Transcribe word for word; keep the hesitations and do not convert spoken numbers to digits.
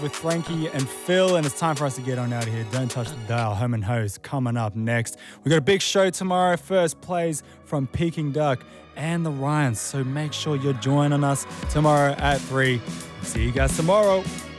with Frankie and Phil, and it's time for us to get on out of here. Don't touch the dial. Home and Host coming up next. We got a big show tomorrow. First plays from Peking Duck and the Ryans, so make sure you're joining us tomorrow at three. See you guys tomorrow.